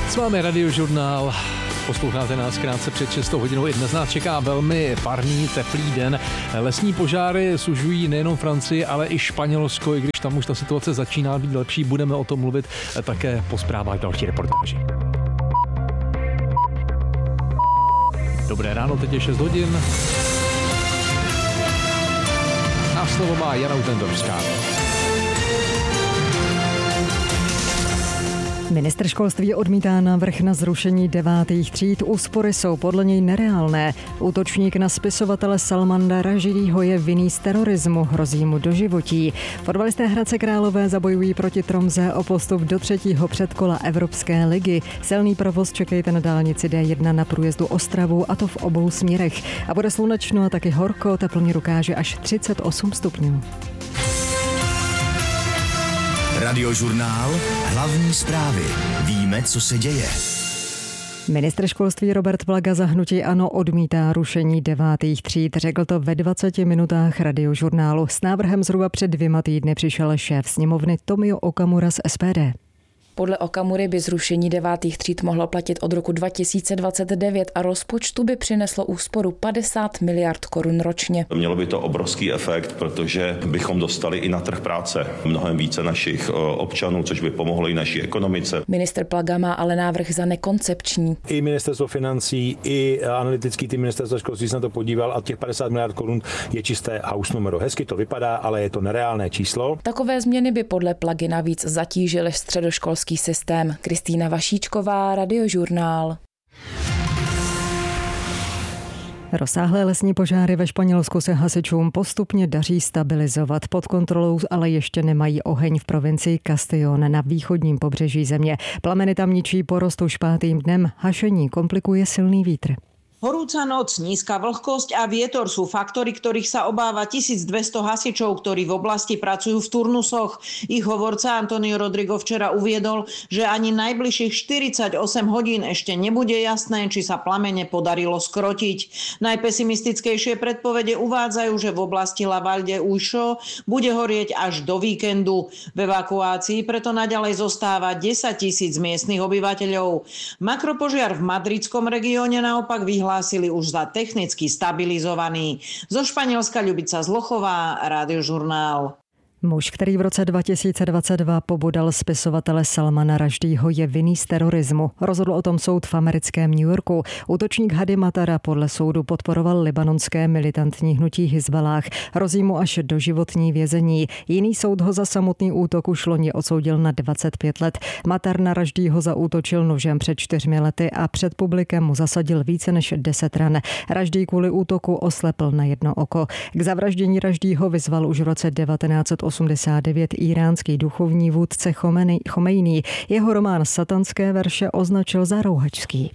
S vámi Radiožurnál. Posloucháte nás krátce před 6 hodinou. I dnes nás čeká velmi parný, teplý den. Lesní požáry sužují nejenom Francii, ale i Španělsko, i když tam už ta situace začíná být lepší. Budeme o tom mluvit také po zprávách další reportáži. Dobré ráno, teď je 6 hodin. A slovo má Jana Utendorská. Ministr školství odmítá návrh na zrušení 9. tříd. Úspory jsou podle něj nereálné. Útočník na spisovatele Salmana Rushdieho je vinný z terorismu, hrozí mu doživotí. Fotbalisté Hradce Králové zabojují proti Tromze o postup do 3. předkola Evropské ligy. Silný provoz čekejte na dálnici D1 na průjezdu Ostravou, a to v obou směrech. A bude slunečno a taky horko, teplomír ukáže až 38 stupňů. Radiožurnál, hlavní zprávy. Víme, co se děje. Ministr školství Robert Plaga za hnutí ANO odmítá rušení 9. tříd. Řekl to ve 20 minutách Radiožurnálu. S návrhem zhruba před 2 týdny přišel šéf sněmovny Tomio Okamura z SPD. Podle Okamury by zrušení 9. tříd mohlo platit od roku 2029 a rozpočtu by přineslo úsporu 50 miliard korun ročně. Mělo by to obrovský efekt, protože bychom dostali i na trh práce mnohem více našich občanů, což by pomohlo i naší ekonomice. Ministr Plaga má ale návrh za nekoncepční. I ministerstvo financí, i analytický tým ministerstva školství se na to podíval a těch 50 miliard korun je čisté house numero. Hezky to vypadá, ale je to nereálné číslo. Takové změny by podle Plagy navíc zatížily středoškolský systém. Kristýna Vašíčková, Radiožurnál. Rozsáhlé lesní požáry ve Španělsku se hasičům postupně daří stabilizovat. Pod kontrolou ale ještě nemají oheň v provincii Castellón na východním pobřeží země. Plameny tam ničí porost už 5. dnem. Hašení komplikuje silný vítr. Horúca noc, nízka vlhkosť a vietor sú faktory, ktorých sa obáva 1200 hasičov, ktorí v oblasti pracujú v turnusoch. Ich hovorca Antonio Rodrigo včera uviedol, že ani najbližších 48 hodín ešte nebude jasné, či sa plamene podarilo skrotiť. Najpesimistickejšie predpovede uvádzajú, že v oblasti La Vall de Uixó bude horieť až do víkendu. V evakuácii preto naďalej zostáva 10 000 miestnych obyvateľov. Makropožiar v madridskom regióne naopak vyhlásili už za technicky stabilizovaný. Zo Španělska Ľubica Zlochová, Radiožurnál. Muž, který v roce 2022 pobodal spisovatele Salmana Rushdieho, je vinný z terorismu. Rozhodl o tom soud v americkém New Yorku. Útočník Hadi Matara podle soudu podporoval libanonské militantní hnutí Hizballáh. Hrozí mu až doživotní vězení. Jiný soud ho za samotný útok už loni odsoudil na 25 let. Matar na Rushdieho zaútočil nožem před 4 lety a před publikem mu zasadil více než 10 ran. Rushdie kvůli útoku oslepl na jedno oko. K zavraždění Rushdieho vyzval už v roce 1989 íránský duchovní vůdce Chomejní. Jeho román Satanské verše označil za rouhačský.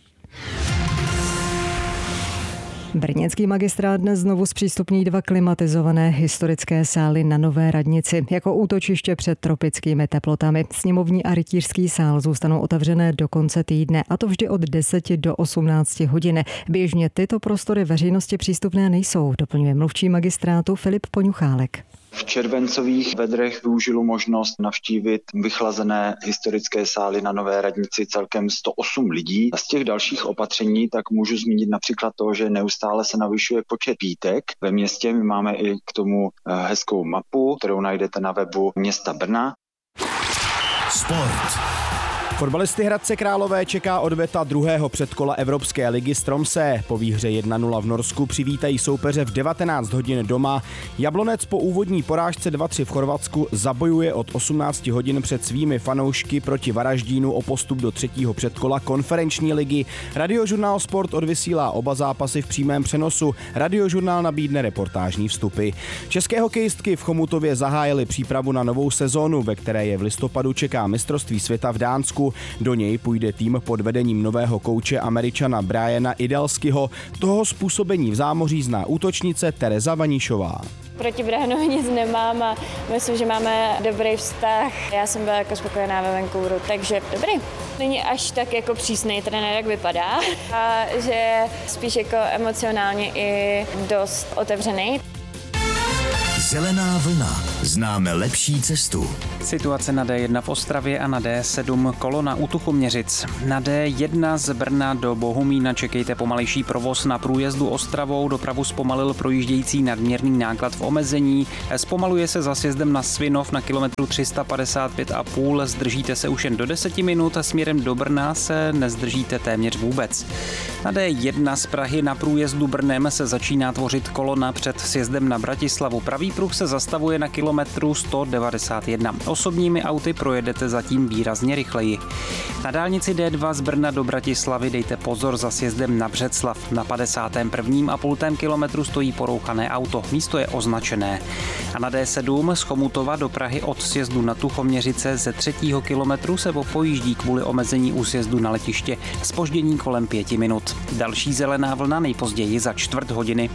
Brněnský magistrát dnes znovu zpřístupní 2 klimatizované historické sály na Nové radnici jako útočiště před tropickými teplotami. Sněmovní a rytířský sál zůstanou otevřené do konce týdne, a to vždy od 10 do 18 hodin. Běžně tyto prostory veřejnosti přístupné nejsou, doplňuje mluvčí magistrátu Filip Poňuchálek. V červencových vedrech využilo možnost navštívit vychlazené historické sály na Nové radnici celkem 108 lidí. A z těch dalších opatření tak můžu zmínit například to, že neustále se navyšuje počet pítek ve městě. My máme i k tomu hezkou mapu, kterou najdete na webu města Brna. Sport. Fotbalisty Hradce Králové čeká odveta 2. předkola Evropské ligy z Tromsø. Po výhře 1-0 v Norsku přivítají soupeře v 19 hodin doma. Jablonec po úvodní porážce 2-3 v Chorvatsku zabojuje od 18 hodin před svými fanoušky proti Varaždínu o postup do 3. předkola konferenční ligy. Radiožurnál Sport odvysílá oba zápasy v přímém přenosu. Radiožurnál nabídne reportážní vstupy. České hokejistky v Chomutově zahájily přípravu na novou sezónu, ve které je v listopadu čeká mistrovství světa v Dánsku. Do něj půjde tým pod vedením nového kouče Američana Briana Idalskyho. Toho způsobení v zámoří zná útočnice Tereza Vanišová. Proti Brianovi nic nemám a myslím, že máme dobrý vztah. Já jsem byla jako spokojená ve Vancouveru, takže dobrý. Není až tak jako přísnej trenér, jak vypadá, a že spíš jako emocionálně i dost otevřený. Zelená vlna. Známe lepší cestu. Situace na D1 v Ostravě a na D7 kolona u Tuchoměřic. Na D1 z Brna do Bohumína čekejte pomalejší provoz na průjezdu Ostravou. Dopravu zpomalil projíždějící nadměrný náklad v omezení. Zpomaluje se za sjezdem na Svinov na kilometru 355,5. Zdržíte se už jen do 10 minut a směrem do Brna se nezdržíte téměř vůbec. Na D1 z Prahy na průjezdu Brnem se začíná tvořit kolona před sjezdem na Bratislavu. Pravý pruh se zastavuje na kilometru 191. Osobními auty projedete zatím výrazně rychleji. Na dálnici D2 z Brna do Bratislavy dejte pozor za sjezdem na Břeclav. Na 51,5 kilometru stojí porouchané auto. Místo je označené. A na D7 z Chomutova do Prahy od sjezdu na Tuchoměřice ze 3. kilometru se pojíždí kvůli omezení u sjezdu na letiště. Zpoždění kolem 5 minut. Další zelená vlna nejpozději za čtvrt hodiny.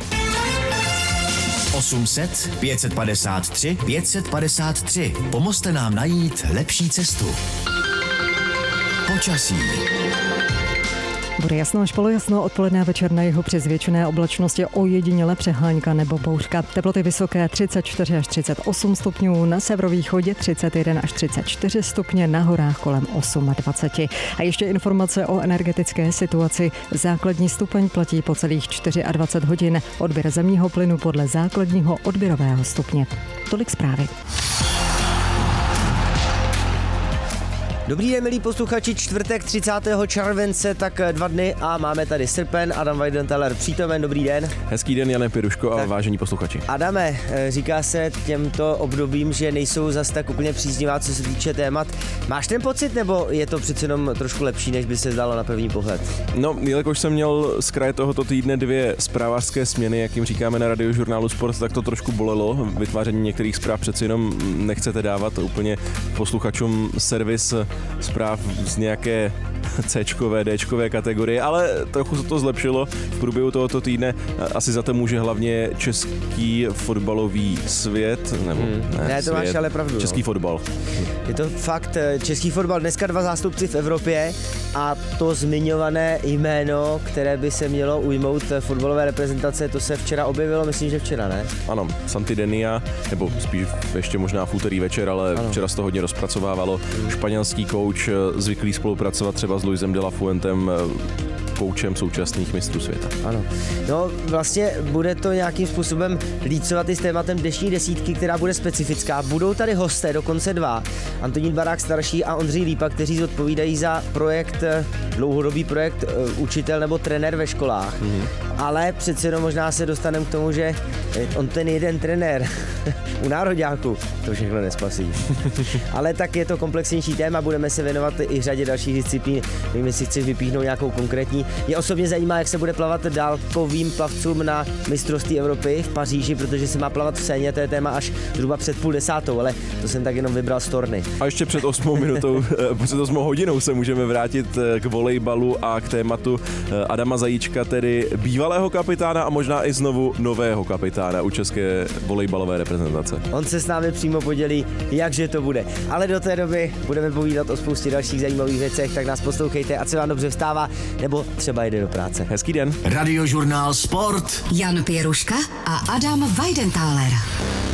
800 553 553. Pomozte nám najít lepší cestu. Počasí. Bude jasno až polojasno, odpoledne a večer na jihu při zvětšené oblačnosti ojediněle přehánka nebo bouřka. Teploty vysoké 34 až 38 stupňů, na severovýchodě 31 až 34 stupně, na horách kolem 28. A ještě informace o energetické situaci. Základní stupeň platí po celých 24 hodin. Odběr zemního plynu podle základního odběrového stupně. Tolik zprávy. Dobrý den, milí posluchači, čtvrtek 30. července, tak 2 dny a máme tady srpen. Adam Weidenthaler přítomen, dobrý den. Hezký den, Jane Piruško a vážení posluchači. Adame, říká se těmto obdobím, že nejsou zas tak úplně příznivá, co se týče témat. Máš ten pocit, nebo je to přece jenom trošku lepší, než by se zdálo na první pohled? No, jelikož jsem měl z kraje tohoto týdne 2 zprávařské směny, jak jim říkáme na Radiožurnálu Sport, tak to trošku bolelo. Vytváření některých zpráv přeci jenom nechcete dávat úplně posluchačům servis zpráv z nějaké C-čkové, D-čkové kategorie, ale trochu se to zlepšilo v průběhu tohoto týdne. Asi za to může hlavně český fotbalový svět, nebo ne, to máš ale pravdu. Český fotbal. Je to fakt, český fotbal, dneska 2 zástupci v Evropě a to zmiňované jméno, které by se mělo ujmout fotbalové reprezentace, to se včera objevilo, myslím, že včera, ne? Ano, Santidenia, nebo spíš ještě možná v úterý večer, ale ano. Včera se to hodně rozpracovávalo. Španělský kouč zvyklý spolupracovat třeba s Luisem de la Fuentem, koučem současných mistrů světa. Ano. No vlastně bude to nějakým způsobem lícovat i s tématem dnešní desítky, která bude specifická. Budou tady hosté, dokonce 2. Antonín Barák starší a Ondřej Lípa, kteří zodpovídají za projekt, dlouhodobý projekt učitel nebo trenér ve školách. Ale přece jenom možná se dostaneme k tomu, že on ten jeden trenér u nároďáku to všechno nespasí. Ale tak je to komplexnější téma, budeme se věnovat i řadě dalších disciplín. Nevím, jestli chceš vypíchnout nějakou konkrétní. Mě osobně zajímá, jak se bude plavat dálkovým plavcům na mistrovství Evropy v Paříži, protože se má plavat v Seně, to je téma až zhruba před 9:30, ale to jsem tak jenom vybral z torny. A ještě před 8 hodinou se můžeme vrátit k volejbalu a k tématu Adama Zajíčka, tedy bývalého kapitána a možná i znovu nového kapitána u české volejbalové reprezentace. On se s námi přímo podělí, jakže to bude. Ale do té doby budeme povídat o spoustě dalších zajímavých věcech, tak nás poslouchejte, ať se vám dobře vstává, nebo třeba jde do práce. Hezký den. Radiožurnál Sport. Jan Pěruška a Adam Weidenthaler.